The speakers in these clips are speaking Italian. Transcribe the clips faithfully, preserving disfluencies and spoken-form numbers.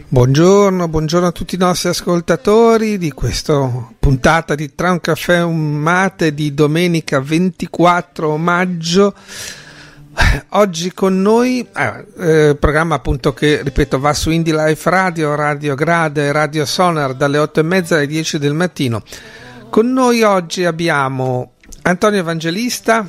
Buongiorno, buongiorno a tutti i nostri ascoltatori di questa puntata di Tra un caffè e un mate di domenica ventiquattro maggio. Oggi con noi, eh, programma appunto che, ripeto, va su Indie Life Radio, Radio Grade e Radio Sonar dalle otto e mezza alle dieci del mattino. Con noi oggi abbiamo Antonio Evangelista.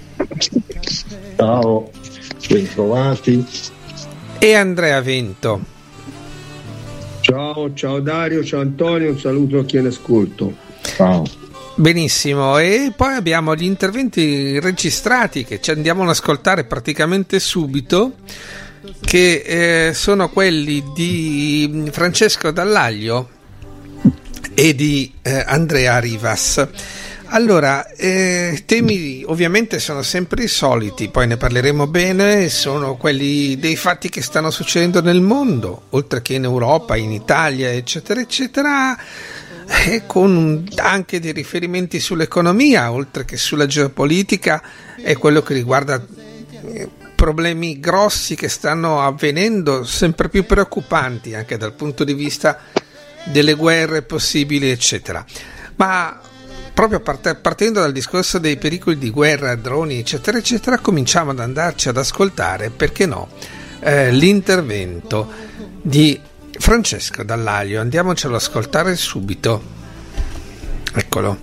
Ciao, ben trovati. E Andrea Vento. Ciao, ciao Dario, ciao Antonio, un saluto a chi è in ascolto. Ciao. Benissimo, e poi abbiamo gli interventi registrati che ci andiamo ad ascoltare praticamente subito, che eh, sono quelli di Francesco Dallaglio e di eh, Andrea Rivas. Allora, eh, temi ovviamente sono sempre i soliti, poi ne parleremo bene, sono quelli dei fatti che stanno succedendo nel mondo, oltre che in Europa, in Italia, eccetera, eccetera, e con anche dei riferimenti sull'economia, oltre che sulla geopolitica, e quello che riguarda problemi grossi che stanno avvenendo, sempre più preoccupanti anche dal punto di vista delle guerre possibili, eccetera. Ma proprio partendo dal discorso dei pericoli di guerra, droni, eccetera, eccetera, cominciamo ad andarci ad ascoltare, perché no, eh, l'intervento di Francesco Dallaglio. Andiamocelo ad ascoltare subito. Eccolo.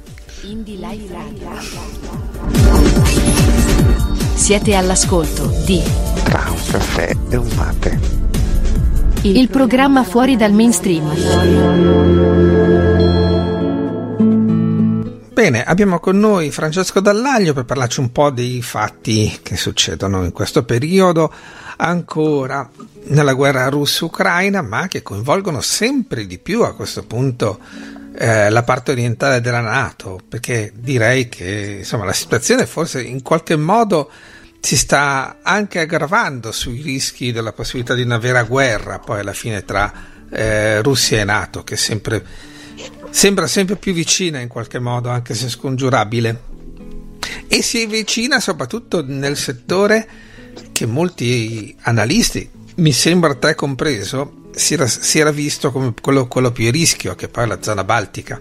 Siete all'ascolto di Tra un caffè e un mate, il, il programma fuori dal mainstream. Bene, abbiamo con noi Francesco Dallaglio per parlarci un po' dei fatti che succedono in questo periodo, ancora nella guerra russo-ucraina, ma che coinvolgono sempre di più a questo punto eh, la parte orientale della NATO, perché direi che insomma la situazione forse in qualche modo si sta anche aggravando sui rischi della possibilità di una vera guerra poi alla fine tra eh, Russia e NATO, che sempre sembra sempre più vicina in qualche modo, anche se scongiurabile, e si avvicina soprattutto nel settore che molti analisti, mi sembra te compreso, si era, si era visto come quello, quello più a rischio, che poi è la zona baltica.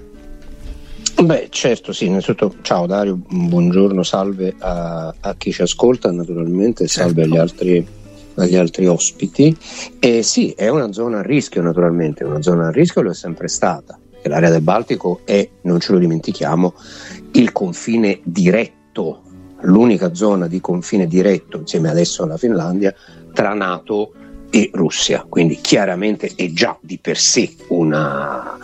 Beh, certo, sì, innanzitutto ciao Dario, buongiorno, salve a, a chi ci ascolta, naturalmente, salve certo. agli altri agli altri ospiti. E sì, è una zona a rischio, naturalmente, una zona a rischio lo è sempre stata. L'area del Baltico è, non ce lo dimentichiamo, il confine diretto, l'unica zona di confine diretto, insieme adesso alla Finlandia, tra NATO e Russia. Quindi chiaramente è già di per sé una,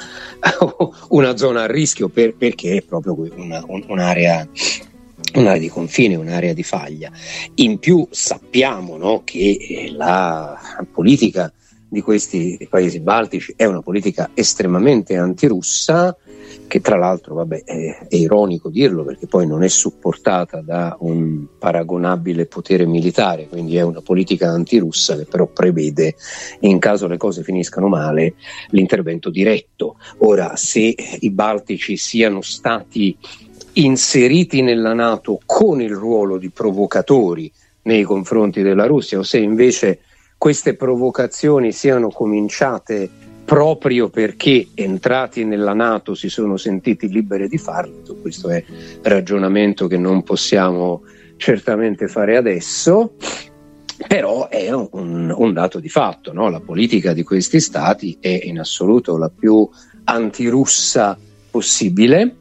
una zona a rischio per, perché è proprio una, un, un'area, un'area di confine, un'area di faglia. In più sappiamo, no, che la politica di questi paesi baltici è una politica estremamente antirussa, che tra l'altro, vabbè, è, è ironico dirlo perché poi non è supportata da un paragonabile potere militare, quindi è una politica antirussa che però prevede, in caso le cose finiscano male, l'intervento diretto. Ora, se i baltici siano stati inseriti nella NATO con il ruolo di provocatori nei confronti della Russia, o se invece queste provocazioni siano cominciate proprio perché entrati nella NATO si sono sentiti liberi di farlo, questo è ragionamento che non possiamo certamente fare adesso, però è un, un dato di fatto, no? La politica di questi stati è in assoluto la più antirussa possibile.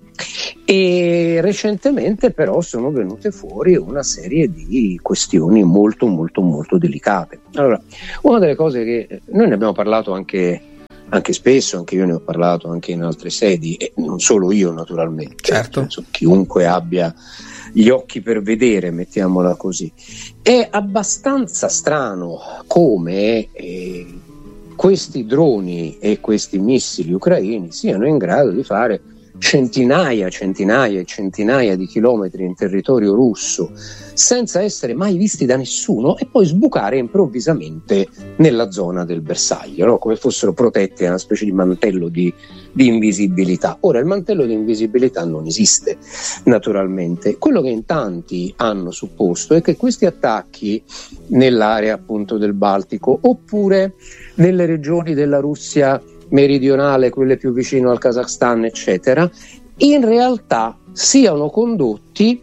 E recentemente però sono venute fuori una serie di questioni molto molto molto delicate. Allora, una delle cose che noi ne abbiamo parlato anche, anche spesso, anche io ne ho parlato anche in altre sedi, e non solo io naturalmente, certo. Penso, chiunque abbia gli occhi per vedere, mettiamola così, è abbastanza strano come eh, questi droni e questi missili ucraini siano in grado di fare centinaia, centinaia e centinaia di chilometri in territorio russo senza essere mai visti da nessuno e poi sbucare improvvisamente nella zona del bersaglio, no? Come fossero protetti da una specie di mantello di, di invisibilità. Ora, il mantello di invisibilità non esiste, naturalmente. Quello che in tanti hanno supposto è che questi attacchi nell'area appunto del Baltico, oppure nelle regioni della Russia meridionale, quelle più vicino al Kazakhstan, eccetera, in realtà siano condotti,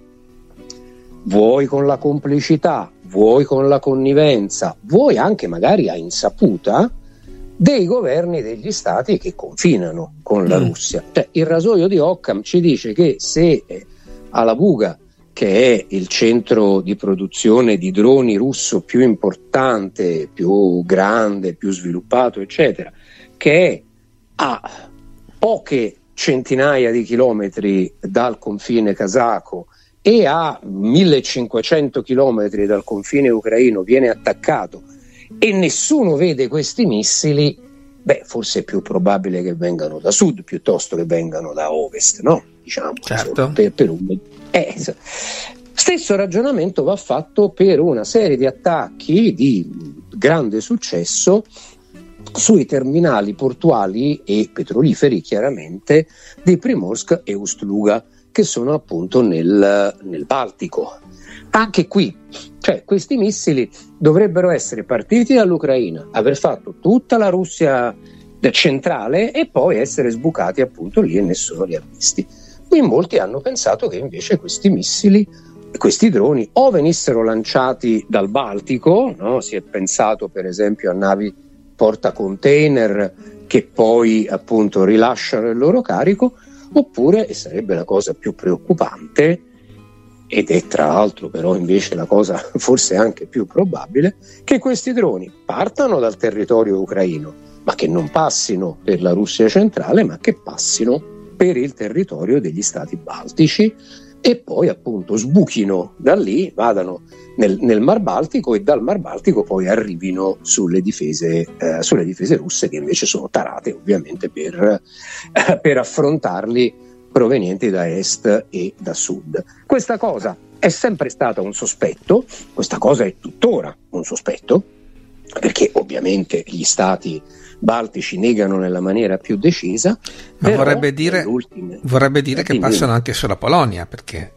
vuoi con la complicità, vuoi con la connivenza, vuoi anche magari a insaputa, dei governi degli stati che confinano con la Russia. Cioè, il rasoio di Occam ci dice che se Alabuga, che è il centro di produzione di droni russo più importante, più grande, più sviluppato, eccetera, che è a poche centinaia di chilometri dal confine kazako e a millecinquecento chilometri dal confine ucraino, viene attaccato e nessuno vede questi missili, beh, forse è più probabile che vengano da sud piuttosto che vengano da ovest, no? Diciamo, certo. per, per un... eh, stesso ragionamento va fatto per una serie di attacchi di grande successo sui terminali portuali e petroliferi, chiaramente, di Primorsk e Ust-Luga, che sono appunto nel, nel Baltico. Anche qui, cioè, questi missili dovrebbero essere partiti dall'Ucraina, aver fatto tutta la Russia centrale e poi essere sbucati appunto lì, e nessuno li ha visti. Qui molti hanno pensato che invece questi missili, questi droni, o venissero lanciati dal Baltico, no? Si è pensato per esempio a navi portacontainer che poi appunto rilasciano il loro carico, oppure, e sarebbe la cosa più preoccupante, ed è tra l'altro però invece la cosa forse anche più probabile, che questi droni partano dal territorio ucraino, ma che non passino per la Russia centrale, ma che passino per il territorio degli stati baltici e poi appunto sbuchino da lì, vadano nel, nel Mar Baltico e dal Mar Baltico poi arrivino sulle difese, eh, sulle difese russe, che invece sono tarate ovviamente per, eh, per affrontarli provenienti da est e da sud. Questa cosa è sempre stata un sospetto, questa cosa è tuttora un sospetto, perché ovviamente gli stati baltici negano nella maniera più decisa, ma vorrebbe dire, vorrebbe dire che passano anche sulla Polonia, perché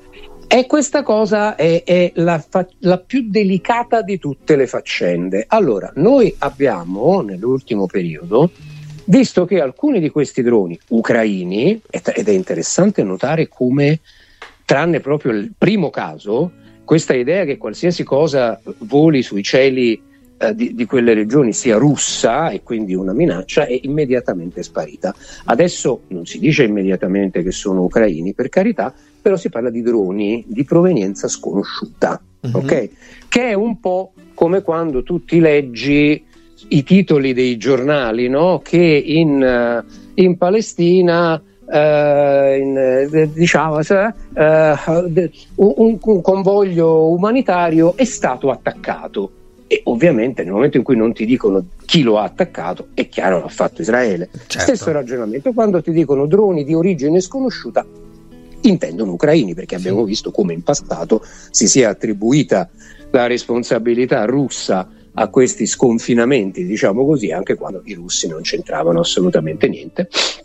e questa cosa è, è la, fa- la più delicata di tutte le faccende. Allora, noi abbiamo nell'ultimo periodo visto che alcuni di questi droni ucraini, ed è interessante notare come, tranne proprio il primo caso, questa idea che qualsiasi cosa voli sui cieli eh, di, di quelle regioni sia russa e quindi una minaccia, è immediatamente sparita. Adesso non si dice immediatamente che sono ucraini, per carità, però si parla di droni di provenienza sconosciuta, mm-hmm. ok? Che è un po' come quando tu ti leggi i titoli dei giornali, no? Che in, uh, in Palestina uh, in, uh, diciamo uh, un, un convoglio umanitario è stato attaccato, e ovviamente nel momento in cui non ti dicono chi lo ha attaccato, è chiaro, l'ha fatto Israele. Certo. Stesso ragionamento quando ti dicono droni di origine sconosciuta, intendono ucraini, perché abbiamo visto come in passato si sia attribuita la responsabilità russa a questi sconfinamenti, diciamo così, anche quando i russi non c'entravano assolutamente niente.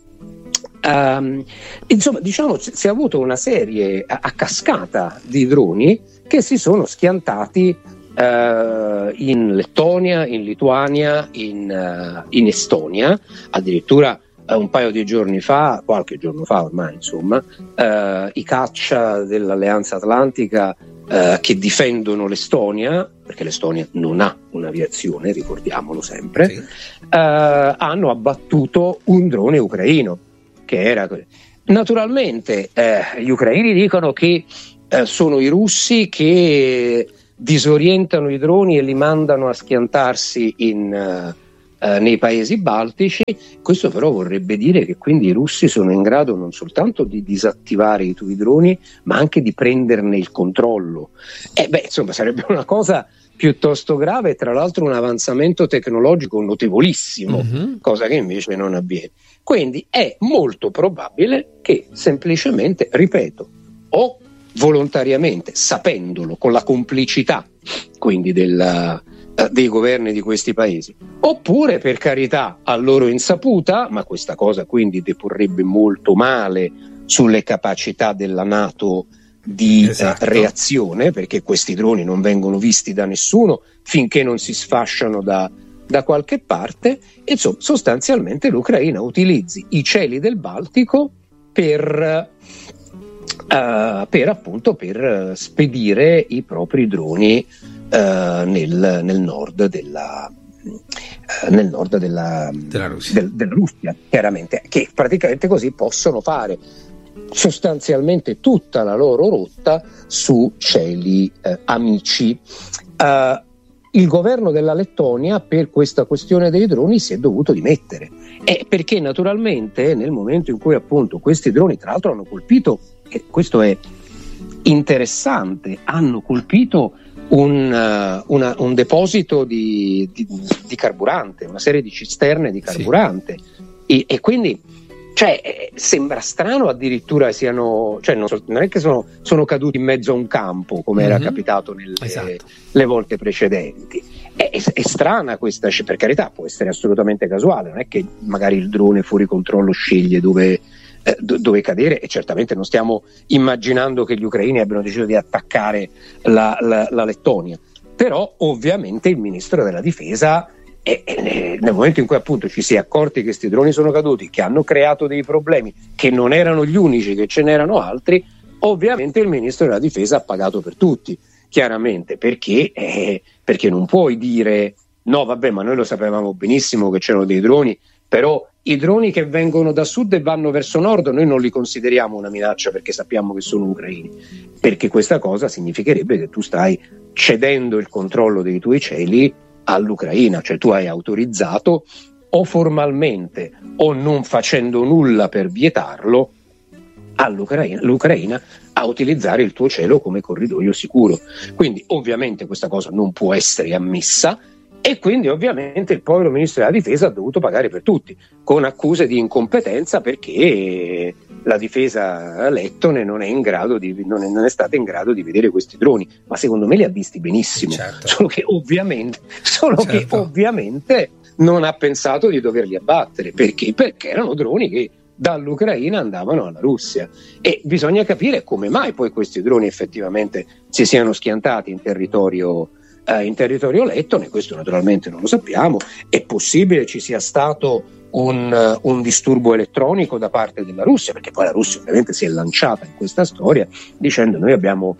Um, insomma, diciamo, si è avuto una serie a, a cascata di droni che si sono schiantati uh, in Lettonia, in Lituania, in, uh, in Estonia, addirittura uh, un paio di giorni fa, qualche giorno fa ormai, insomma, uh, i caccia dell'Alleanza Atlantica Uh, che difendono l'Estonia, perché l'Estonia non ha un'aviazione, ricordiamolo sempre, sì. uh, hanno abbattuto un drone ucraino che era naturalmente uh, gli ucraini dicono che uh, sono i russi che disorientano i droni e li mandano a schiantarsi in uh, Uh, nei paesi baltici. Questo però vorrebbe dire che quindi i russi sono in grado non soltanto di disattivare i tuoi droni, ma anche di prenderne il controllo. E beh, insomma, sarebbe una cosa piuttosto grave e tra l'altro un avanzamento tecnologico notevolissimo, mm-hmm. cosa che invece non avviene. Quindi è molto probabile che semplicemente, ripeto, o volontariamente, sapendolo, con la complicità quindi della eh, dei governi di questi paesi, oppure per carità a loro insaputa, ma questa cosa quindi deporrebbe molto male sulle capacità della NATO di esatto. eh, reazione, perché questi droni non vengono visti da nessuno finché non si sfasciano da, da qualche parte. E insomma, sostanzialmente l'Ucraina utilizzi i cieli del Baltico per, uh, per appunto per spedire i propri droni uh, nel, nel nord della uh, nel nord della, della Russia. Del, della Russia, chiaramente, che praticamente così possono fare sostanzialmente tutta la loro rotta su cieli eh, amici. Uh, il governo della Lettonia per questa questione dei droni si è dovuto dimettere, e perché naturalmente nel momento in cui appunto questi droni tra l'altro hanno colpito, e questo è interessante, hanno colpito un, uh, una, un deposito di, di, di carburante, una serie di cisterne di carburante, sì. e, e quindi cioè sembra strano addirittura siano, cioè non, so, non è che sono, sono caduti in mezzo a un campo come mm-hmm. era capitato nelle esatto. le volte precedenti. È, è, è strana questa, per carità può essere assolutamente casuale, non è che magari il drone fuori controllo sceglie dove, eh, dove cadere, e certamente non stiamo immaginando che gli ucraini abbiano deciso di attaccare la, la, la Lettonia, però ovviamente il ministro della difesa E, e nel momento in cui appunto ci si è accorti che questi droni sono caduti, che hanno creato dei problemi, che non erano gli unici, che ce n'erano altri, ovviamente il ministro della difesa ha pagato per tutti, chiaramente, perché, eh, perché non puoi dire no vabbè, ma noi lo sapevamo benissimo che c'erano dei droni, però i droni che vengono da sud e vanno verso nord noi non li consideriamo una minaccia perché sappiamo che sono ucraini, perché questa cosa significherebbe che tu stai cedendo il controllo dei tuoi cieli all'Ucraina, cioè tu hai autorizzato o formalmente o non facendo nulla per vietarlo all'Ucraina l'Ucraina a utilizzare il tuo cielo come corridoio sicuro. Quindi ovviamente questa cosa non può essere ammessa, e quindi ovviamente il povero ministro della difesa ha dovuto pagare per tutti, con accuse di incompetenza, perché la difesa lettone non è in grado di non è, non è stata in grado di vedere questi droni, ma secondo me li ha visti benissimo, certo. solo che ovviamente solo certo. che ovviamente non ha pensato di doverli abbattere, perché perché erano droni che dall'Ucraina andavano alla Russia, e bisogna capire come mai poi questi droni effettivamente si siano schiantati in territorio eh, in territorio lettone. Questo naturalmente non lo sappiamo. È possibile ci sia stato un, uh, un disturbo elettronico da parte della Russia, perché poi la Russia ovviamente si è lanciata in questa storia dicendo noi abbiamo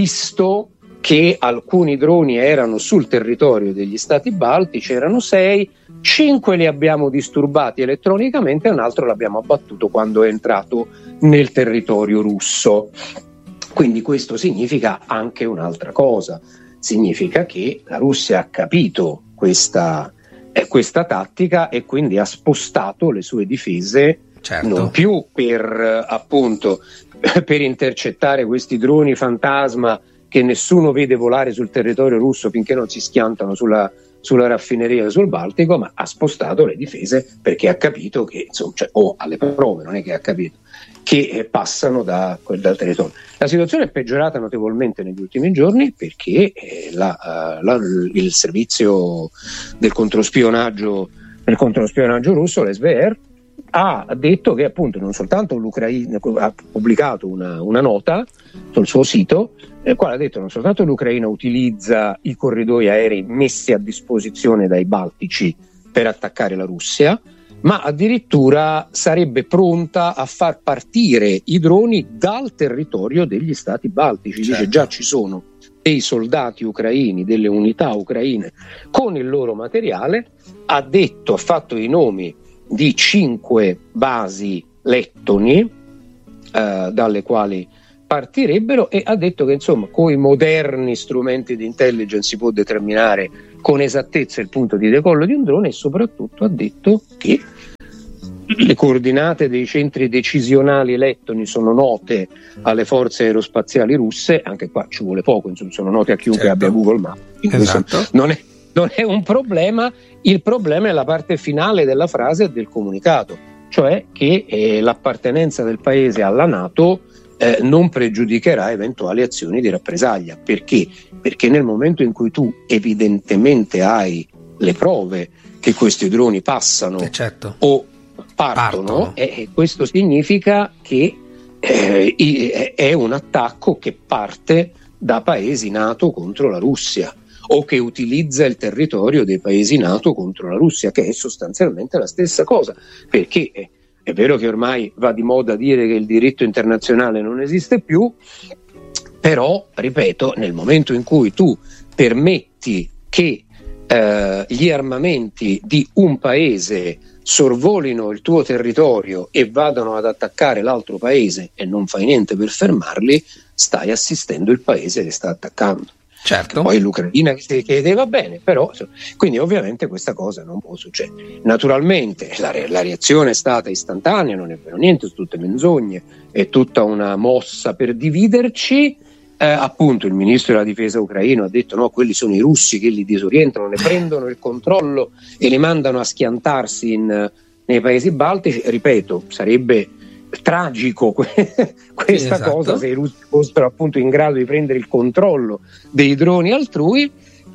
visto che alcuni droni erano sul territorio degli stati baltici, erano sei, cinque li abbiamo disturbati elettronicamente e un altro l'abbiamo abbattuto quando è entrato nel territorio russo. Quindi questo significa anche un'altra cosa, significa che la Russia ha capito questa, eh, questa tattica e quindi ha spostato le sue difese, certo. non più per eh, appunto per intercettare questi droni fantasma che nessuno vede volare sul territorio russo finché non si schiantano sulla, sulla raffineria sul Baltico, ma ha spostato le difese perché ha capito che, insomma, cioè, o alle prove, non è che ha capito, che eh, passano da, dal territorio. La situazione è peggiorata notevolmente negli ultimi giorni perché eh, la, uh, la, il servizio del controspionaggio, del controspionaggio russo, l'S V R, ha detto che appunto non soltanto l'Ucraina ha pubblicato una, una nota sul suo sito nel quale ha detto non soltanto l'Ucraina utilizza i corridoi aerei messi a disposizione dai baltici per attaccare la Russia, ma addirittura sarebbe pronta a far partire i droni dal territorio degli stati baltici. Certo. Dice già ci sono dei soldati ucraini, delle unità ucraine con il loro materiale, ha detto, ha fatto i nomi di cinque basi lettoni eh, dalle quali partirebbero, e ha detto che insomma con i moderni strumenti di intelligence si può determinare con esattezza il punto di decollo di un drone, e soprattutto ha detto che le coordinate dei centri decisionali lettoni sono note alle forze aerospaziali russe. Anche qua ci vuole poco, insomma, sono note a chiunque certo. abbia Google Maps. Esatto. Non è Non è un problema, il problema è la parte finale della frase e del comunicato, cioè che eh, l'appartenenza del paese alla NATO eh, non pregiudicherà eventuali azioni di rappresaglia. Perché? Perché nel momento in cui tu evidentemente hai le prove che questi droni passano eh certo. o partono, partono. Eh, questo significa che eh, è un attacco che parte da paesi NATO contro la Russia, o che utilizza il territorio dei paesi NATO contro la Russia, che è sostanzialmente la stessa cosa. Perché è, è vero che ormai va di moda dire che il diritto internazionale non esiste più, però, ripeto, nel momento in cui tu permetti che eh, gli armamenti di un paese sorvolino il tuo territorio e vadano ad attaccare l'altro paese e non fai niente per fermarli, stai assistendo il paese che sta attaccando. Certo. Poi l'Ucraina che si chiede va bene, però quindi ovviamente questa cosa non può succedere. Naturalmente la, re- la reazione è stata istantanea, non è vero niente, sono tutte menzogne, è tutta una mossa per dividerci. Eh, appunto il ministro della difesa ucraino ha detto no, quelli sono i russi che li disorientano, ne prendono il controllo e li mandano a schiantarsi in, nei paesi baltici. Ripeto, sarebbe tragico que- questa sì, esatto. cosa se i russi fossero appunto in grado di prendere il controllo dei droni altrui.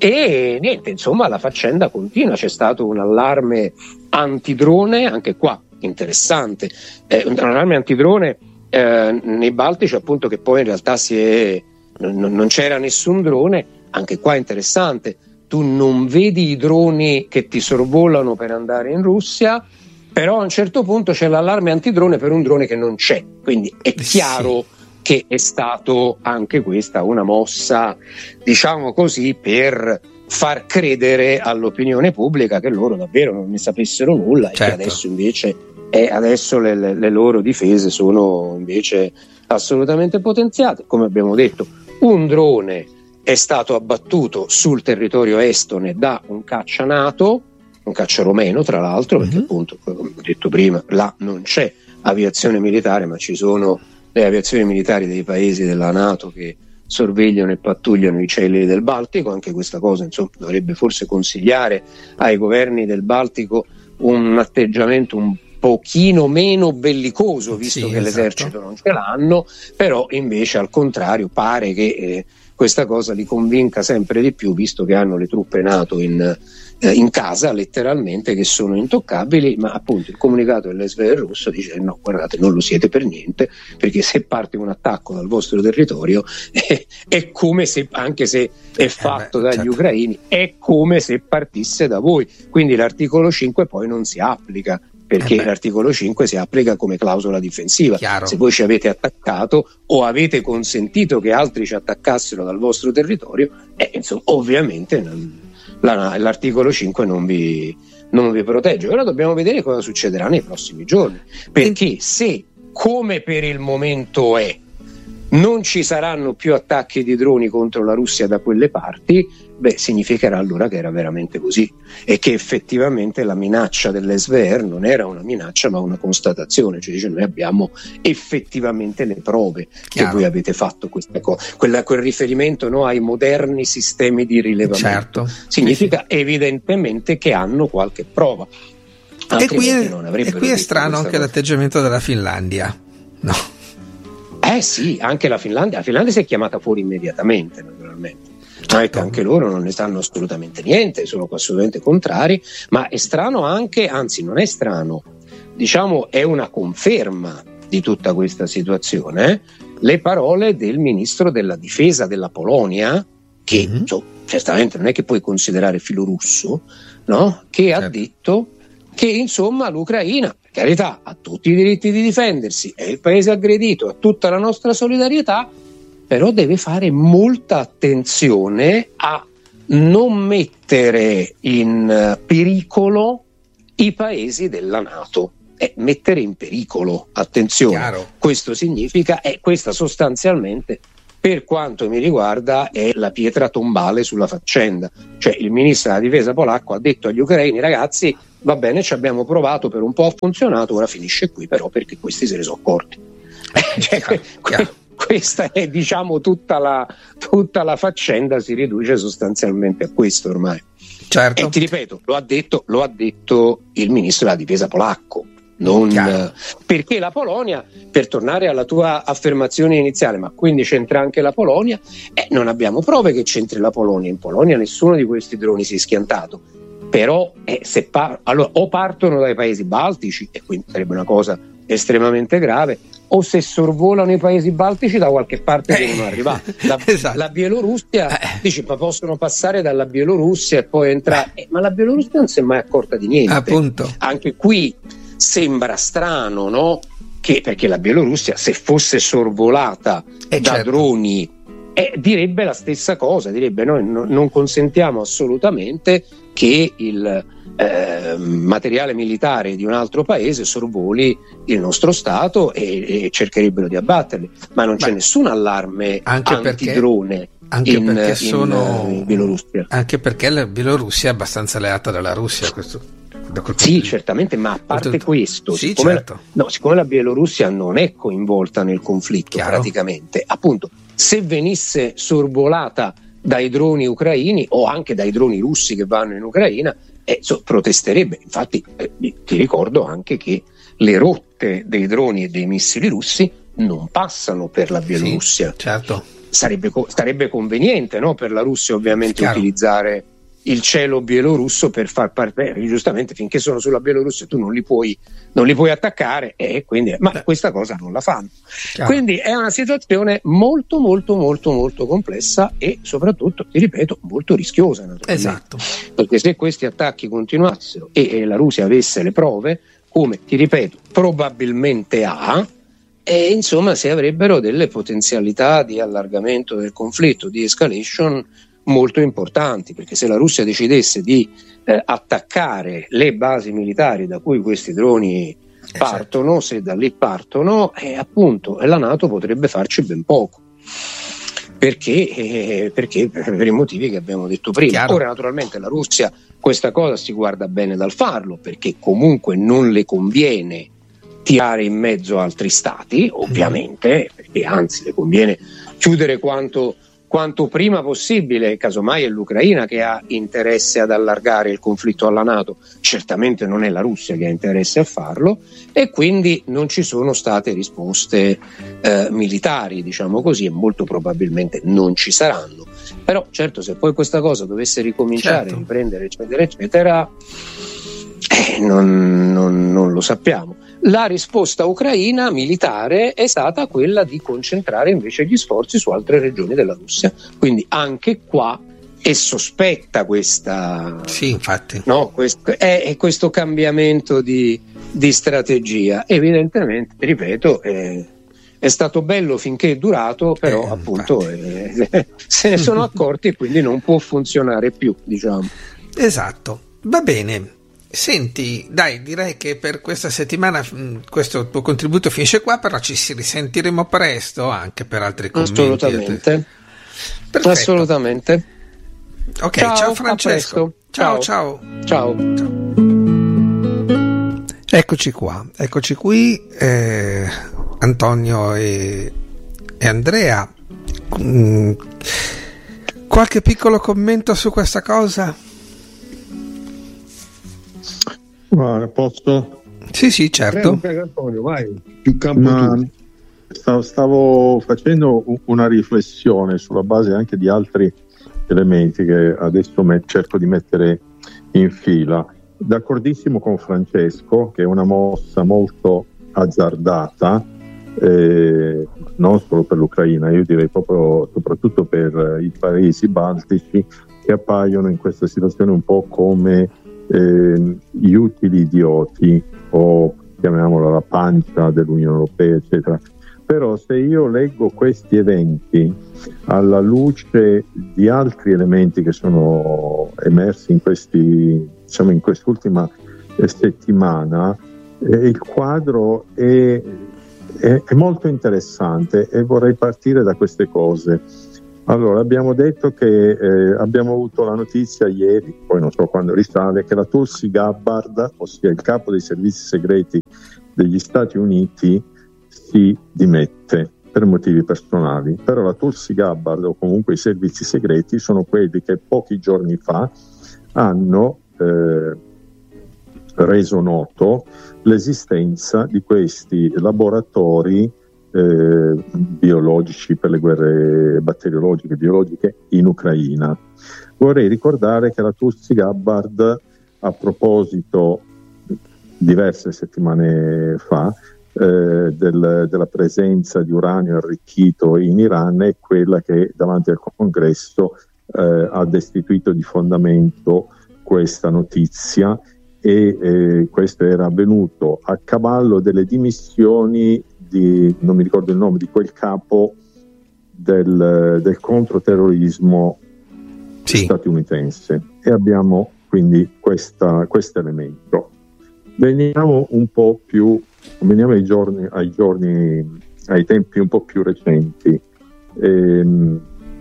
E niente, insomma, la faccenda continua. C'è stato un allarme antidrone, anche qua interessante, eh, un allarme antidrone eh, nei Baltici, appunto, che poi in realtà si è non, non c'era nessun drone, anche qua interessante. Tu non vedi i droni che ti sorvolano per andare in Russia, però a un certo punto c'è l'allarme antidrone per un drone che non c'è, quindi è chiaro sì. che è stato anche questa una mossa, diciamo così, per far credere all'opinione pubblica che loro davvero non ne sapessero nulla, certo. E che adesso invece eh, adesso le, le, le loro difese sono invece assolutamente potenziate. Come abbiamo detto, un drone è stato abbattuto sul territorio estone da un caccia NATO, un caccia romeno tra l'altro, perché mm-hmm. appunto, come ho detto prima, là non c'è aviazione militare, ma ci sono le aviazioni militari dei paesi della NATO che sorvegliano e pattugliano i cieli del Baltico. Anche questa cosa, insomma, dovrebbe forse consigliare ai governi del Baltico un atteggiamento un pochino meno bellicoso, visto sì, che esatto. l'esercito non ce l'hanno, però invece al contrario pare che eh, questa cosa li convinca sempre di più, visto che hanno le truppe NATO in, eh, in casa letteralmente, che sono intoccabili. Ma appunto il comunicato dell'S V R russo dice no, guardate, non lo siete per niente, perché se parte un attacco dal vostro territorio è, è come se, anche se è fatto eh beh, dagli certo. ucraini, è come se partisse da voi, quindi l'articolo cinque poi non si applica, perché eh l'articolo cinque si applica come clausola difensiva. Chiaro. Se voi ci avete attaccato o avete consentito che altri ci attaccassero dal vostro territorio, eh, insomma, ovviamente la, l'articolo cinque non vi, non vi protegge. Ora dobbiamo vedere cosa succederà nei prossimi giorni, perché se, come per il momento è, non ci saranno più attacchi di droni contro la Russia da quelle parti, beh, significherà allora che era veramente così, e che effettivamente la minaccia dell'S V R non era una minaccia ma una constatazione, cioè dice noi abbiamo effettivamente le prove Chiaro. che voi avete fatto questa cosa. Quella, quel riferimento no, ai moderni sistemi di rilevamento certo. significa sì. evidentemente che hanno qualche prova. E qui è, e qui è strano anche cosa. l'atteggiamento della Finlandia, no? Eh sì, anche la Finlandia, la Finlandia si è chiamata fuori immediatamente, naturalmente. Certo. Anche loro non ne sanno assolutamente niente, sono assolutamente contrari, ma è strano anche, anzi non è strano, diciamo è una conferma di tutta questa situazione, eh? le parole del ministro della difesa della Polonia, che mm-hmm. so, certamente non è che puoi considerare filorusso, no? Che certo. ha detto che insomma l'Ucraina, per carità, ha tutti i diritti di difendersi, è il paese aggredito, ha tutta la nostra solidarietà, però deve fare molta attenzione a non mettere in pericolo i paesi della NATO. E mettere in pericolo, attenzione, Chiaro. questo significa, e questa sostanzialmente, per quanto mi riguarda, è la pietra tombale sulla faccenda. Cioè il ministro della difesa polacco ha detto agli ucraini: ragazzi, va bene, ci abbiamo provato, per un po' ha funzionato, ora finisce qui, però perché questi se ne sono accorti. cioè, que- que- questa è, diciamo, tutta la, tutta la faccenda si riduce sostanzialmente a questo ormai. Certo. E ti ripeto, lo ha detto, lo ha detto il ministro della difesa polacco. non, perché la Polonia, per tornare alla tua affermazione iniziale, ma quindi c'entra anche la Polonia, eh, non abbiamo prove che c'entri la Polonia. In Polonia nessuno di questi droni si è schiantato, però eh, se par- allora, o partono dai paesi baltici, e quindi sarebbe una cosa estremamente grave, o se sorvolano i paesi baltici da qualche parte eh, devono arrivare. La, esatto. la Bielorussia eh. dice, ma possono passare dalla Bielorussia e poi entrare, eh, ma la Bielorussia non si è mai accorta di niente. Appunto. Anche qui sembra strano, no? Che perché la Bielorussia, se fosse sorvolata eh, da certo. droni, eh, direbbe la stessa cosa, direbbe noi no, non consentiamo assolutamente che il eh, materiale militare di un altro paese sorvoli il nostro Stato e, e cercherebbero di abbatterli, ma non Beh, c'è nessun allarme anche antidrone perché, anche in, perché in, sono, in Bielorussia. Anche perché la Bielorussia è abbastanza alleata dalla Russia, questo. Sì, certamente, ma a parte Oltretutto. questo, sì, siccome, certo. la, no, siccome la Bielorussia non è coinvolta nel conflitto, Chiaro. praticamente, appunto, se venisse sorvolata dai droni ucraini o anche dai droni russi che vanno in Ucraina, eh, so, protesterebbe. Infatti eh, ti ricordo anche che le rotte dei droni e dei missili russi non passano per la Bielorussia. Sì, certo. Sarebbe, sarebbe conveniente, no, per la Russia ovviamente Chiaro. utilizzare il cielo bielorusso per far partire, giustamente finché sono sulla Bielorussia tu non li puoi, non li puoi attaccare, e quindi, ma Beh. questa cosa non la fanno. Chiaro. Quindi è una situazione molto molto molto molto complessa e soprattutto, ti ripeto, molto rischiosa, naturalmente. Esatto. Perché se questi attacchi continuassero e, e la Russia avesse le prove, come ti ripeto probabilmente ha, e insomma si avrebbero delle potenzialità di allargamento del conflitto, di escalation molto importanti, perché se la Russia decidesse di eh, attaccare le basi militari da cui questi droni eh partono, certo. se da lì partono, eh, appunto la NATO potrebbe farci ben poco, perché, eh, perché per i motivi che abbiamo detto prima. Chiaro. Ora naturalmente la Russia questa cosa si guarda bene dal farlo, perché comunque non le conviene tirare in mezzo altri stati, ovviamente, mm. perché anzi le conviene chiudere quanto quanto prima possibile. Casomai è l'Ucraina che ha interesse ad allargare il conflitto alla NATO, certamente non è la Russia che ha interesse a farlo, e quindi non ci sono state risposte eh, militari, diciamo così, e molto probabilmente non ci saranno. Però certo, se poi questa cosa dovesse ricominciare, certo. riprendere eccetera eccetera, eh, non, non, non lo sappiamo. La risposta ucraina militare è stata quella di concentrare invece gli sforzi su altre regioni della Russia, quindi anche qua è sospetta questa, sì, infatti. No, questo, è, è questo cambiamento di, di strategia. Evidentemente, ripeto, è, è stato bello finché è durato, però eh, appunto eh, se ne sono accorti e quindi non può funzionare più, diciamo. Esatto, va bene. Senti, dai, direi che per questa settimana mh, questo tuo contributo finisce qua, però ci si risentiremo presto anche per altri commenti. Assolutamente. Perfetto. Assolutamente. Ok, ciao, ciao Francesco. Ciao, ciao. Ciao. ciao. Eccoci qua, eccoci qui, eh, Antonio e, e Andrea. Mm, qualche piccolo commento su questa cosa? Guarda, posso? Sì, sì, certo. Prego, prego, Antonio, vai, più campo tu. Stavo, stavo facendo una riflessione sulla base anche di altri elementi che adesso me, cerco di mettere in fila. D'accordissimo con Francesco che è una mossa molto azzardata, eh, non solo per l'Ucraina, io direi proprio soprattutto per i paesi baltici, che appaiono in questa situazione un po' come Eh, gli utili idioti, o chiamiamola la pancia dell'Unione Europea, eccetera. Però se io leggo questi eventi alla luce di altri elementi che sono emersi in questi, diciamo, in quest'ultima settimana, eh, il quadro è, è, è molto interessante e vorrei partire da queste cose. Allora, abbiamo detto che eh, abbiamo avuto la notizia ieri, poi non so quando risale, che la Tulsi Gabbard, ossia il capo dei servizi segreti degli Stati Uniti, si dimette per motivi personali. Però la Tulsi Gabbard, o comunque i servizi segreti, sono quelli che pochi giorni fa hanno eh, reso noto l'esistenza di questi laboratori eh, biologici per le guerre batteriologiche e biologiche in Ucraina. Vorrei ricordare che la Tulsi Gabbard, a proposito diverse settimane fa eh, del, della presenza di uranio arricchito in Iran, è quella che davanti al congresso eh, ha destituito di fondamento questa notizia, e eh, questo era avvenuto a cavallo delle dimissioni di, non mi ricordo il nome, di quel capo del, del controterrorismo sì. statunitense, e abbiamo quindi questo elemento. Veniamo un po' più, veniamo ai giorni, ai giorni, ai tempi un po' più recenti. Ehm,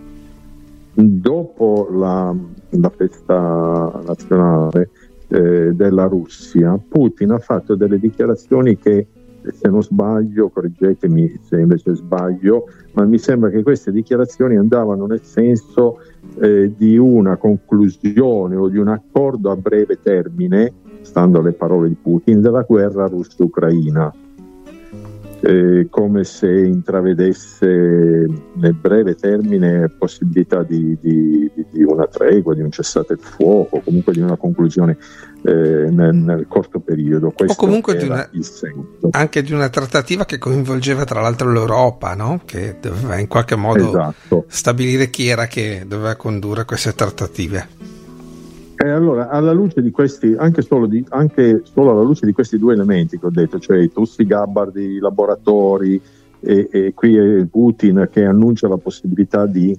dopo la, la festa nazionale eh, della Russia, Putin ha fatto delle dichiarazioni che, se non sbaglio, correggetemi se invece sbaglio, ma mi sembra che queste dichiarazioni andavano nel senso eh, di una conclusione o di un accordo a breve termine, stando alle parole di Putin, della guerra russo-ucraina, eh, come se intravedesse nel breve termine possibilità di, di, di una tregua, di un cessate il fuoco, comunque di una conclusione eh, nel, nel corto periodo. Questo o comunque di era una, il senso. Anche di una trattativa che coinvolgeva tra l'altro l'Europa, no? Che doveva in qualche modo esatto. stabilire chi era che doveva condurre queste trattative. E allora, alla luce di questi, anche solo, di, anche solo alla luce di questi due elementi che ho detto, cioè i Tulsi Gabbard, i laboratori, e, e qui è Putin che annuncia la possibilità di,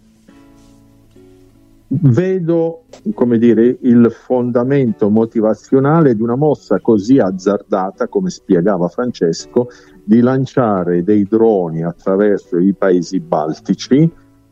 vedo, come dire, il fondamento motivazionale di una mossa così azzardata, come spiegava Francesco, di lanciare dei droni attraverso i paesi baltici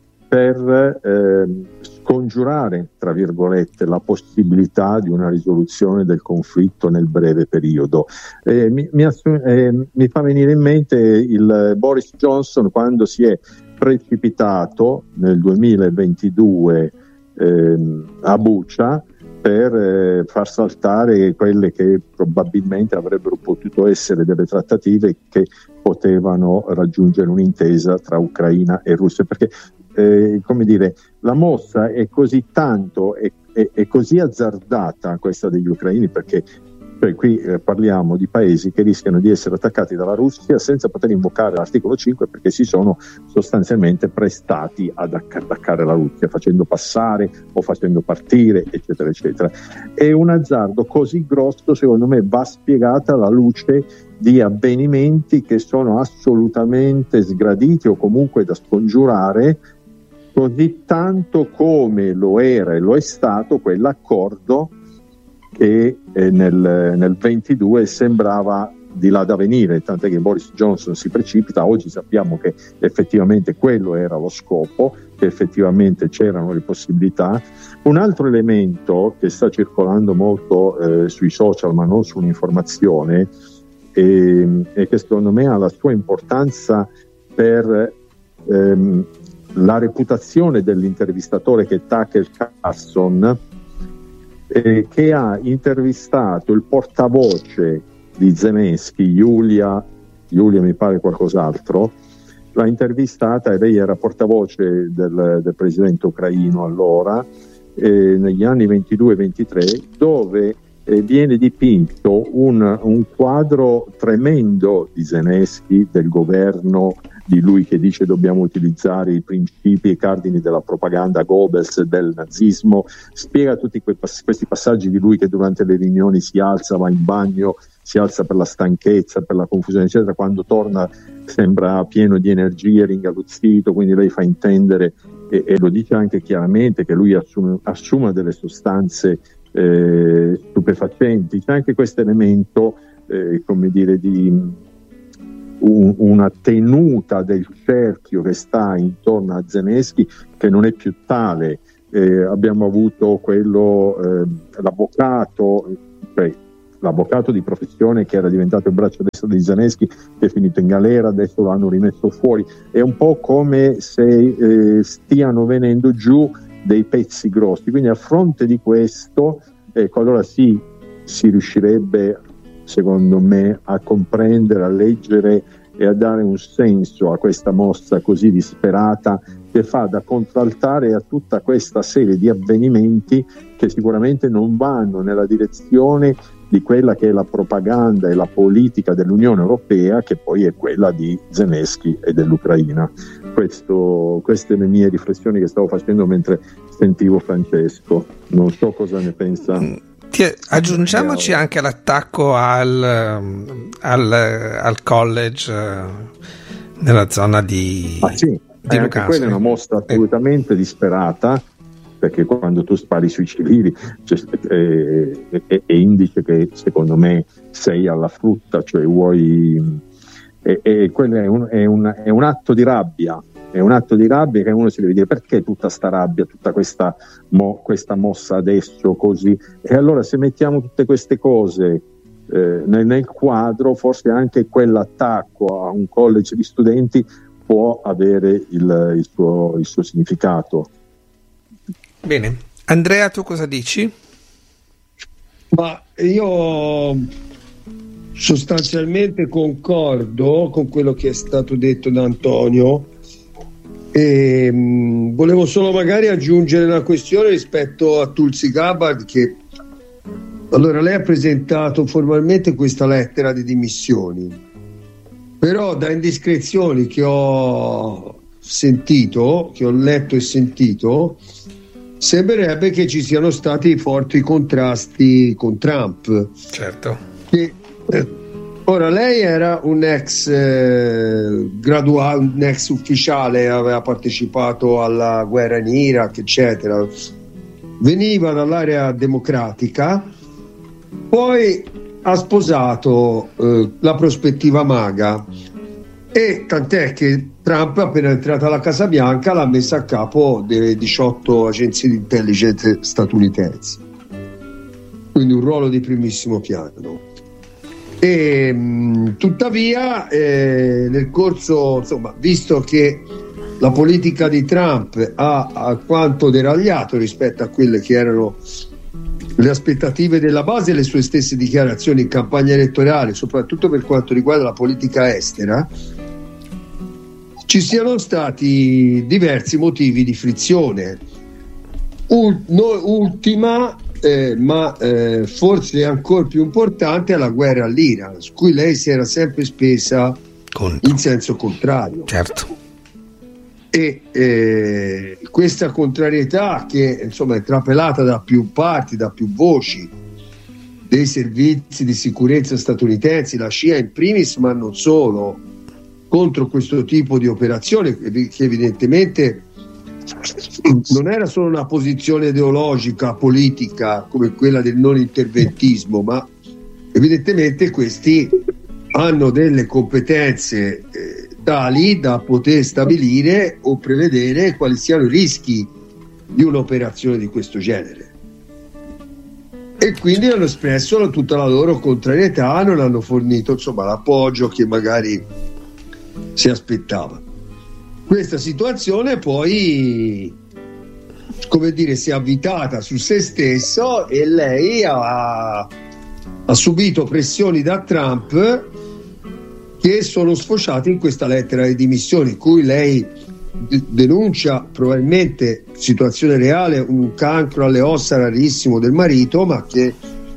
per eh, scongiurare, tra virgolette, la possibilità di una risoluzione del conflitto nel breve periodo. Eh, mi, mi, assu- eh, mi fa venire in mente il Boris Johnson quando si è precipitato nel duemilaventidue eh, a Bucha per eh, far saltare quelle che probabilmente avrebbero potuto essere delle trattative che potevano raggiungere un'intesa tra Ucraina e Russia, perché eh, come dire, la mossa è così tanto e è, è così azzardata, questa degli ucraini, perché cioè, qui eh, parliamo di paesi che rischiano di essere attaccati dalla Russia senza poter invocare l'articolo cinque, perché si sono sostanzialmente prestati ad attaccare la Russia, facendo passare o facendo partire, eccetera eccetera. È un azzardo così grosso, secondo me va spiegata alla luce di avvenimenti che sono assolutamente sgraditi o comunque da scongiurare, così tanto come lo era e lo è stato quell'accordo che eh, nel, nel ventidue sembrava di là da venire, tant'è che Boris Johnson si precipita. Oggi sappiamo che effettivamente quello era lo scopo, che effettivamente c'erano le possibilità. Un altro elemento che sta circolando molto eh, sui social, ma non su un'informazione, e, e che secondo me ha la sua importanza per ehm, la reputazione dell'intervistatore, che è Tucker Carlson, eh, che ha intervistato il portavoce di Zelensky, Yulia, Yulia mi pare qualcos'altro, l'ha intervistata, e lei era portavoce del, del presidente ucraino allora, eh, negli anni ventidue ventitré, dove eh, viene dipinto un, un quadro tremendo di Zelensky, del governo, di lui che dice dobbiamo utilizzare i principi e i cardini della propaganda Goebbels e del nazismo, spiega tutti quei pass- questi passaggi di lui che durante le riunioni si alza, va in bagno, si alza per la stanchezza, per la confusione eccetera, quando torna sembra pieno di energie, ringaluzzito, quindi lei fa intendere e, e lo dice anche chiaramente che lui assume, assume delle sostanze eh, stupefacenti. C'è anche questo elemento eh, come dire di Un, una tenuta del cerchio che sta intorno a Zelensky che non è più tale. Eh, abbiamo avuto quello, eh, l'avvocato, cioè, l'avvocato di professione che era diventato il braccio destro di Zelensky, che è finito in galera, adesso lo hanno rimesso fuori. È un po' come se eh, stiano venendo giù dei pezzi grossi, quindi a fronte di questo, ecco, allora si si riuscirebbe, secondo me, a comprendere, a leggere e a dare un senso a questa mossa così disperata, che fa da contraltare a tutta questa serie di avvenimenti che sicuramente non vanno nella direzione di quella che è la propaganda e la politica dell'Unione Europea, che poi è quella di Zelensky e dell'Ucraina. Questo, queste le mie riflessioni che stavo facendo mentre sentivo Francesco. Non so cosa ne pensa. Ti, aggiungiamoci anche l'attacco al, al, al college nella zona di, ah, sì. di eh, anche quella è una mossa assolutamente eh. disperata, perché quando tu spari sui civili cioè, eh, è, è indice che secondo me sei alla frutta, cioè vuoi e, e quello è un, è, un, è un atto di rabbia, è un atto di rabbia che uno si deve dire: perché tutta sta rabbia, tutta questa, mo, questa mossa adesso così? E allora se mettiamo tutte queste cose eh, nel, nel quadro, forse anche quell'attacco a un college di studenti può avere il, il, suo, il suo significato. Bene, Andrea, tu cosa dici? Ma io sostanzialmente concordo con quello che è stato detto da Antonio e mh, volevo solo magari aggiungere una questione rispetto a Tulsi Gabbard, che allora lei ha presentato formalmente questa lettera di dimissioni, però da indiscrezioni che ho sentito, che ho letto e sentito, sembrerebbe che ci siano stati forti contrasti con Trump. Certo. Che, eh, ora lei era un ex eh, graduato, un ex ufficiale, aveva partecipato alla guerra in Iraq, eccetera. Veniva dall'area democratica, poi ha sposato eh, la prospettiva MAGA, e tant'è che Trump, appena entrato alla Casa Bianca, l'ha messa a capo delle diciotto agenzie di intelligence statunitensi, quindi un ruolo di primissimo piano. E mh, tuttavia eh, nel corso, insomma, visto che la politica di Trump ha alquanto deragliato rispetto a quelle che erano le aspettative della base e le sue stesse dichiarazioni in campagna elettorale, soprattutto per quanto riguarda la politica estera, ci siano stati diversi motivi di frizione. Ul- no, ultima, eh, ma eh, forse ancora più importante, è la guerra all'Iran, su cui lei si era sempre spesa Contro. in senso contrario. Certo. E eh, questa contrarietà, che insomma è trapelata da più parti, da più voci dei servizi di sicurezza statunitensi, la C I A in primis, ma non solo, contro questo tipo di operazione, che evidentemente non era solo una posizione ideologica, politica, come quella del non interventismo, ma evidentemente questi hanno delle competenze eh, tali da poter stabilire o prevedere quali siano i rischi di un'operazione di questo genere, e quindi hanno espresso tutta la loro contrarietà, non hanno fornito insomma l'appoggio che magari si aspettava. Questa situazione poi, come dire, si è avvitata su se stesso, e lei ha, ha subito pressioni da Trump che sono sfociate in questa lettera di dimissioni, in cui lei d- denuncia probabilmente, situazione reale, un cancro alle ossa rarissimo del marito, ma che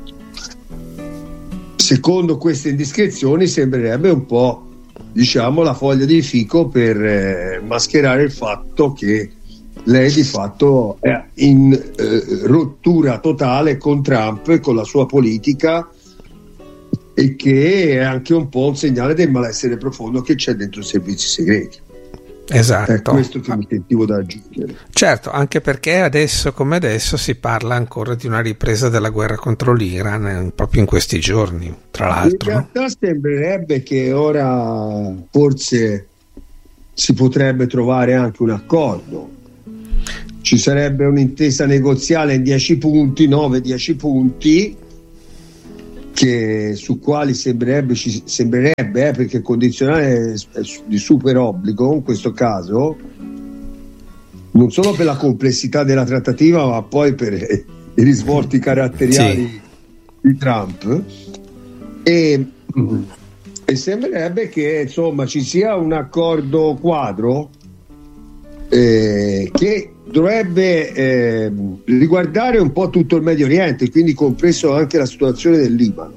secondo queste indiscrezioni sembrerebbe un po', diciamo, la foglia di fico per eh, mascherare il fatto che lei di fatto è in eh, rottura totale con Trump e con la sua politica, e che è anche un po' un segnale del malessere profondo che c'è dentro i servizi segreti. Esatto. È questo che mi sentivo da aggiungere. Certo, anche perché adesso come adesso si parla ancora di una ripresa della guerra contro l'Iran, eh, proprio in questi giorni, tra l'altro. In realtà sembrerebbe che ora forse si potrebbe trovare anche un accordo. Ci sarebbe un'intesa negoziale in dieci punti, nove dieci punti, che su quali sembrerebbe, ci, sembrerebbe eh, perché condizionale è di super obbligo in questo caso, non solo per la complessità della trattativa, ma poi per i risvolti caratteriali, sì, di Trump e, e sembrerebbe che insomma ci sia un accordo quadro eh, che dovrebbe eh, riguardare un po' tutto il Medio Oriente, quindi compreso anche la situazione del Libano.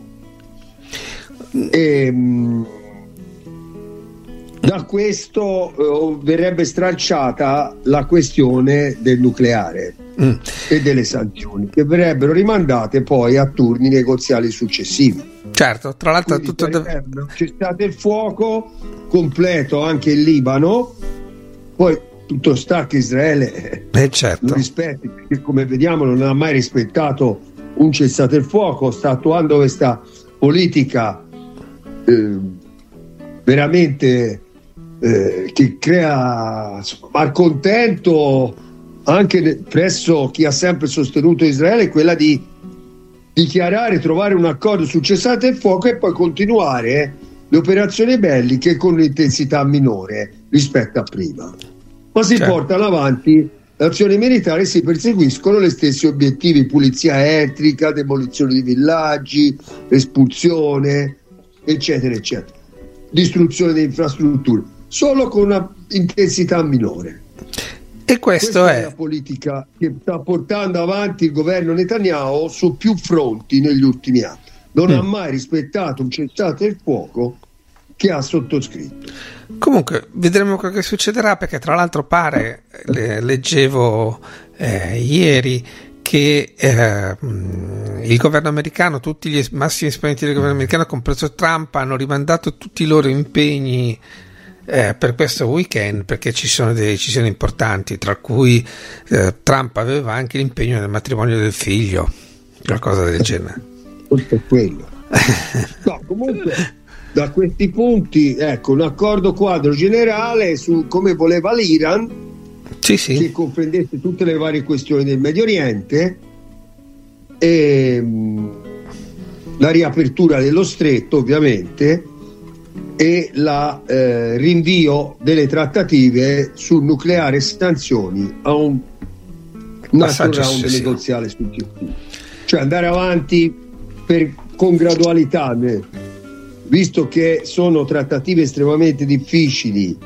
E, da questo eh, verrebbe stralciata la questione del nucleare mm. e delle sanzioni, che verrebbero rimandate poi a turni negoziali successivi. Certo, tra l'altro quindi tutto c'è stato il fuoco completo anche in Libano, poi tutto sta che Israele eh, certo. lo rispetti, perché come vediamo non ha mai rispettato un cessate il fuoco, sta attuando questa politica eh, veramente eh, che crea malcontento anche presso chi ha sempre sostenuto Israele, quella di dichiarare, trovare un accordo su cessate il fuoco e poi continuare le operazioni belliche con un'intensità minore rispetto a prima. Ma si certo. portano avanti le azioni militari, si perseguiscono gli stessi obiettivi: pulizia etnica, demolizione di villaggi, espulsione, eccetera, eccetera, distruzione di infrastrutture, solo con una intensità minore. E questo Questa è... è la politica che sta portando avanti il governo Netanyahu su più fronti negli ultimi anni. Non mm. ha mai rispettato un cessate il fuoco che ha sottoscritto. Comunque vedremo quello che succederà, perché tra l'altro pare, le, leggevo eh, ieri che eh, il governo americano, tutti gli massimi esponenti del governo americano, compreso Trump, hanno rimandato tutti i loro impegni eh, per questo weekend, perché ci sono delle decisioni importanti, tra cui eh, Trump aveva anche l'impegno nel matrimonio del figlio, qualcosa del genere. Tutto quello. No, comunque da questi punti, ecco, un accordo quadro generale su come voleva l'Iran, sì, sì. che comprendesse tutte le varie questioni del Medio Oriente e mh, la riapertura dello stretto, ovviamente, e la eh, rinvio delle trattative sul nucleare e sanzioni a un, un altro round negoziale successivo, cioè andare avanti per, con gradualità, visto che sono trattative estremamente difficili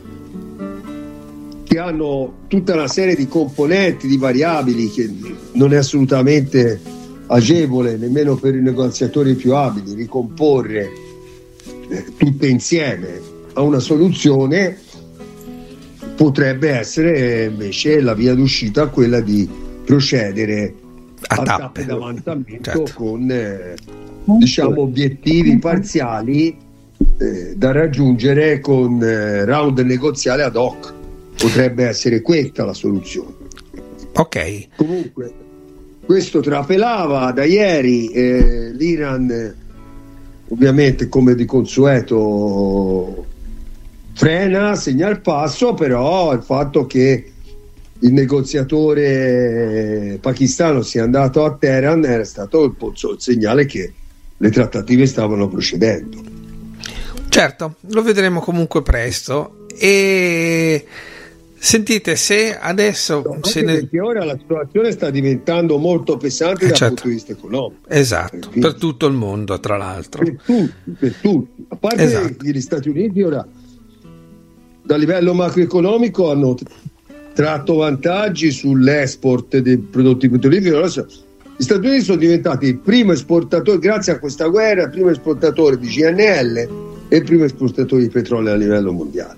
che hanno tutta una serie di componenti, di variabili, che non è assolutamente agevole nemmeno per i negoziatori più abili ricomporre eh, tutte insieme a una soluzione. Potrebbe essere invece la via d'uscita quella di procedere a, a tappe, tappe d'avanzamento, certo. con eh, diciamo obiettivi parziali eh, da raggiungere con eh, round negoziale ad hoc. Potrebbe essere questa la soluzione. Ok. Comunque questo trapelava da ieri, eh, l'Iran eh, ovviamente come di consueto frena, segna il passo, però il fatto che il negoziatore pakistano sia andato a Teheran era stato il, pozzo, il segnale che le trattative stavano procedendo. Certo, lo vedremo comunque presto. E sentite, se adesso no, se ne... perché ora la situazione sta diventando molto pesante eh, dal certo. punto di vista economico, esatto, quindi, per tutto il mondo, tra l'altro, per tutti, per tutti. A parte esatto. che gli Stati Uniti ora da livello macroeconomico hanno tratto vantaggi sull'export dei prodotti petroliferi. Gli Stati Uniti sono diventati il primo esportatore, grazie a questa guerra, il primo esportatore di G N L e il primo esportatore di petrolio a livello mondiale.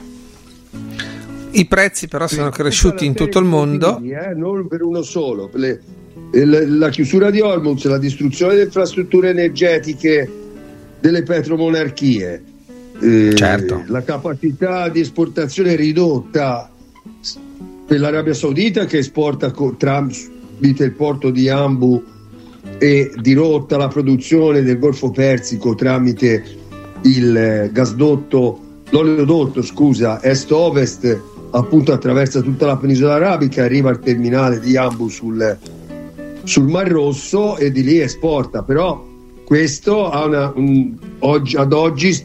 I prezzi però sono cresciuti in tutto il mondo, eh, non per uno solo, per le, le, la chiusura di Hormuz, la distruzione delle infrastrutture energetiche delle petromonarchie, eh, certo. la capacità di esportazione ridotta per l'Arabia Saudita, che esporta tramite il porto di Ambu e dirotta la produzione del Golfo Persico tramite il gasdotto, l'oleodotto scusa, est-ovest, appunto attraversa tutta la penisola arabica, arriva al terminale di Ambu sul, sul Mar Rosso e di lì esporta. Però questo ha una, un, oggi, ad oggi